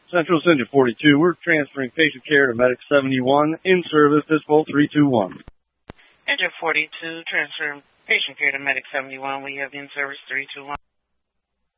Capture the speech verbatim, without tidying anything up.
Central Center forty-two, we're transferring patient care to Medic seventy-one, in service, Fistful three two one. Enter forty-two, transferring patient care to Medic seventy-one, we have in service three two one.